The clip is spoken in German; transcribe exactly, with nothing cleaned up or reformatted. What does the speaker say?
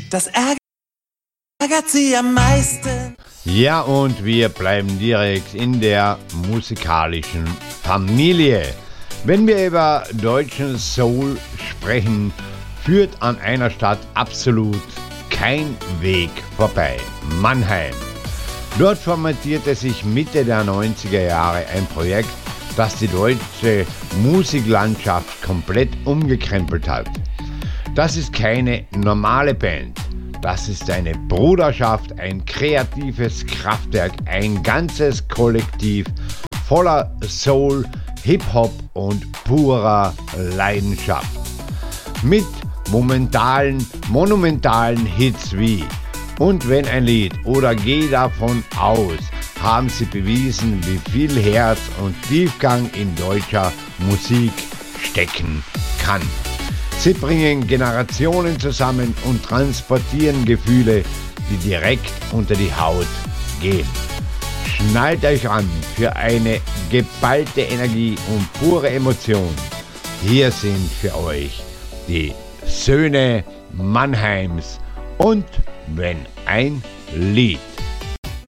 Das ärgert sie am meisten. Ja, und wir bleiben direkt in der musikalischen Familie. Wenn wir über deutschen Soul sprechen, führt an einer Stadt absolut kein Weg vorbei: Mannheim. Dort formatierte sich Mitte der neunziger Jahre ein Projekt, das die deutsche Musiklandschaft komplett umgekrempelt hat. Das ist keine normale Band. Das ist eine Bruderschaft, ein kreatives Kraftwerk, ein ganzes Kollektiv voller Soul, Hip-Hop und purer Leidenschaft. Mit momentalen, monumentalen Hits wie "Und wenn ein Lied" oder "Geh davon aus" haben sie bewiesen, wie viel Herz und Tiefgang in deutscher Musik stecken kann. Sie bringen Generationen zusammen und transportieren Gefühle, die direkt unter die Haut gehen. Schnallt euch an für eine geballte Energie und pure Emotion. Hier sind für euch die Söhne Mannheims und "Wenn ein Lied".